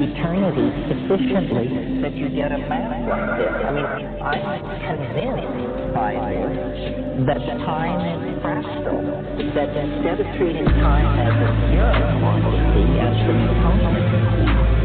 eternity sufficiently that you get a math like this. I mean, I'm convinced by this that time is fractal, that instead of treating time as a zero quantity, as the component